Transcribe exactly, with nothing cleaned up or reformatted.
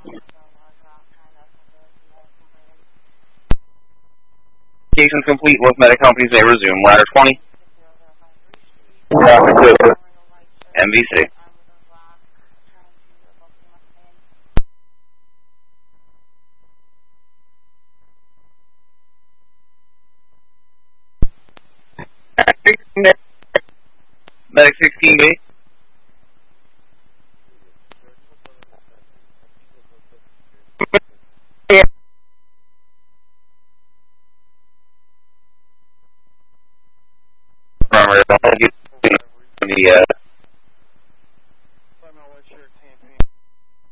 Communication complete. Most medic companies may resume. Ladder twenty. M V C. Medic sixteen B. The uh,